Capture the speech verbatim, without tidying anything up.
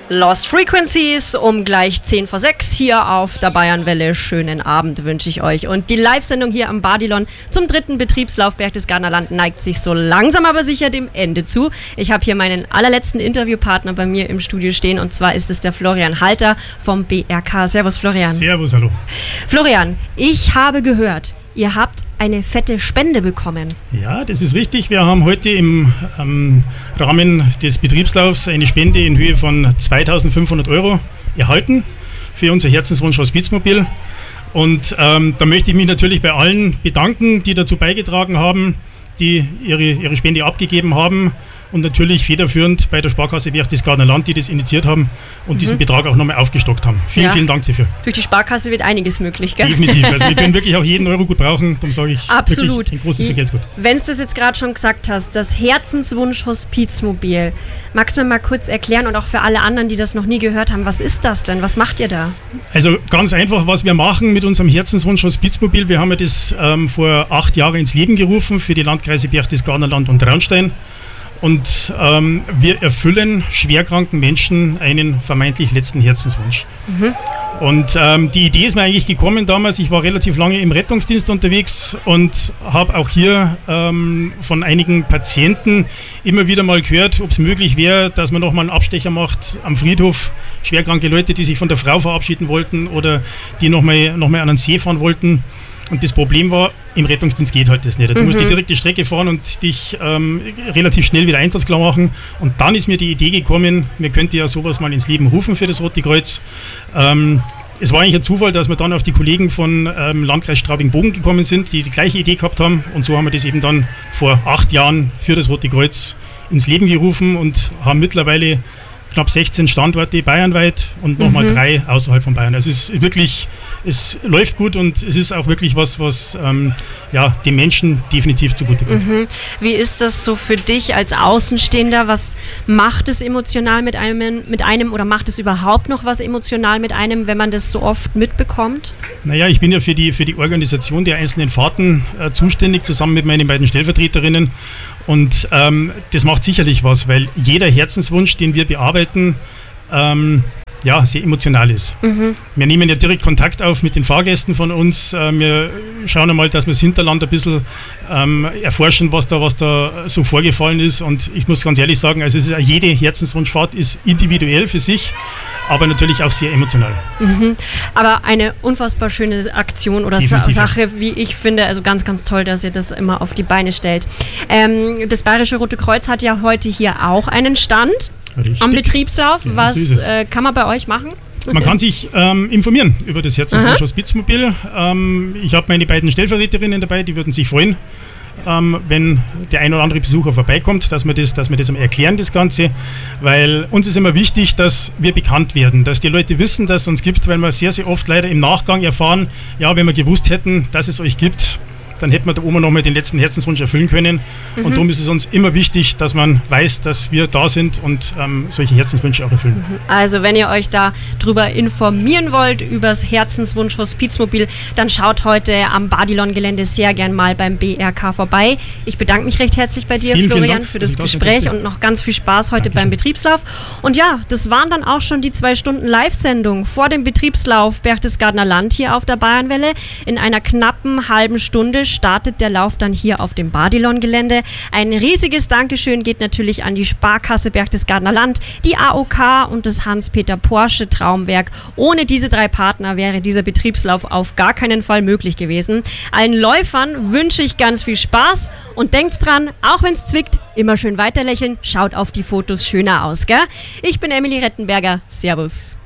Lost Frequencies um gleich zehn vor sechs hier auf der Bayernwelle. Schönen Abend wünsche ich euch. Und die Live-Sendung hier am Badilon zum dritten Betriebslauf Berchtesgadener Land neigt sich so langsam aber sicher dem Ende zu. Ich habe hier meinen allerletzten Interviewpartner bei mir im Studio stehen und zwar ist es der Florian Halter vom B R K. Servus Florian. Servus, hallo. Florian, ich habe gehört, ihr habt eine fette Spende bekommen. Ja, das ist richtig. Wir haben heute im ähm, Rahmen des Betriebslaufs eine Spende in Höhe von zweitausendfünfhundert Euro erhalten für unser Herzenswunsch Hospizmobil. Und ähm, da möchte ich mich natürlich bei allen bedanken, die dazu beigetragen haben, die ihre, ihre Spende abgegeben haben und natürlich federführend bei der Sparkasse Berchtesgadener Land, die das initiiert haben und mhm. diesen Betrag auch nochmal aufgestockt haben. Vielen, ja. vielen Dank dafür. Durch die Sparkasse wird einiges möglich, gell? Definitiv. Also wir können wirklich auch jeden Euro gut brauchen, darum sage ich Absolut. Wirklich ein großes Vergeltgut. Wenn du das jetzt gerade schon gesagt hast, das Herzenswunsch Hospizmobil, magst du mir mal kurz erklären und auch für alle anderen, die das noch nie gehört haben, was ist das denn? Was macht ihr da? Also ganz einfach, was wir machen mit unserem Herzenswunsch Hospizmobil, wir haben ja das ähm, vor acht Jahren ins Leben gerufen für die Landkreise Berchtesgadener Land und Traunstein. Und ähm, wir erfüllen schwerkranken Menschen einen vermeintlich letzten Herzenswunsch. Mhm. Und ähm, die Idee ist mir eigentlich gekommen damals, ich war relativ lange im Rettungsdienst unterwegs und habe auch hier ähm, von einigen Patienten immer wieder mal gehört, ob es möglich wäre, dass man nochmal einen Abstecher macht am Friedhof. Schwerkranke Leute, die sich von der Frau verabschieden wollten oder die nochmal noch mal an den See fahren wollten. Und das Problem war, im Rettungsdienst geht halt das nicht. Du mhm. musst die direkte Strecke fahren und dich ähm, relativ schnell wieder einsatzklar machen. Und dann ist mir die Idee gekommen, mir könnte ja sowas mal ins Leben rufen für das Rote Kreuz. Ähm, es war eigentlich ein Zufall, dass wir dann auf die Kollegen von ähm, Landkreis Straubing-Bogen gekommen sind, die die gleiche Idee gehabt haben. Und so haben wir das eben dann vor acht Jahren für das Rote Kreuz ins Leben gerufen und haben mittlerweile knapp sechzehn Standorte bayernweit und nochmal mhm. drei außerhalb von Bayern. Also es ist wirklich, es läuft gut und es ist auch wirklich was, was ähm, ja, den Menschen definitiv zugutekommt. Mhm. Wie ist das so für dich als Außenstehender? Was macht es emotional mit einem, mit einem oder macht es überhaupt noch was emotional mit einem, wenn man das so oft mitbekommt? Naja, ich bin ja für die, für die Organisation der einzelnen Fahrten äh, zuständig, zusammen mit meinen beiden Stellvertreterinnen. Und ähm, das macht sicherlich was, weil jeder Herzenswunsch, den wir bearbeiten, ähm, ja, sehr emotional ist. Mhm. Wir nehmen ja direkt Kontakt auf mit den Fahrgästen von uns. Äh, wir schauen einmal, dass wir das Hinterland ein bisschen ähm, erforschen, was da, was da so vorgefallen ist. Und ich muss ganz ehrlich sagen, also es ist, jede Herzenswunschfahrt ist individuell für sich, aber natürlich auch sehr emotional. Mhm. Aber eine unfassbar schöne Aktion oder Definitiv. Sache, wie ich finde. Also ganz, ganz toll, dass ihr das immer auf die Beine stellt. Ähm, das Bayerische Rote Kreuz hat ja heute hier auch einen Stand. Richtig. Am Betriebslauf. Ja, was so äh, kann man bei euch machen? Man kann sich ähm, informieren über das Herzenswunsch Hospizmobil. Ähm, ich habe meine beiden Stellvertreterinnen dabei, die würden sich freuen, ähm, wenn der ein oder andere Besucher vorbeikommt, dass wir das, dass wir das einmal erklären, das Ganze. Weil uns ist immer wichtig, dass wir bekannt werden, dass die Leute wissen, dass es uns gibt, weil wir sehr, sehr oft leider im Nachgang erfahren, ja, wenn wir gewusst hätten, dass es euch gibt, dann hätten wir da oben nochmal den letzten Herzenswunsch erfüllen können. Mhm. Und darum ist es uns immer wichtig, dass man weiß, dass wir da sind und ähm, solche Herzenswünsche auch erfüllen. Also wenn ihr euch da drüber informieren wollt, über das Herzenswunsch Hospizmobil, dann schaut heute am Badilon-Gelände sehr gern mal beim B R K vorbei. Ich bedanke mich recht herzlich bei dir, vielen, Florian, vielen für das Gespräch und noch ganz viel Spaß heute Dankeschön. Beim Betriebslauf. Und ja, das waren dann auch schon die zwei Stunden Live-Sendung vor dem Betriebslauf Berchtesgadener Land hier auf der Bayernwelle. In einer knappen halben Stunde startet der Lauf dann hier auf dem Badilon-Gelände. Ein riesiges Dankeschön geht natürlich an die Sparkasse Berchtesgadener Land, die A O K und das Hans-Peter Porsche Traumwerk. Ohne diese drei Partner wäre dieser Betriebslauf auf gar keinen Fall möglich gewesen. Allen Läufern wünsche ich ganz viel Spaß und denkt dran, auch wenn es zwickt, immer schön weiterlächeln, schaut auf die Fotos schöner aus, gell? Ich bin Emily Rettenberger. Servus.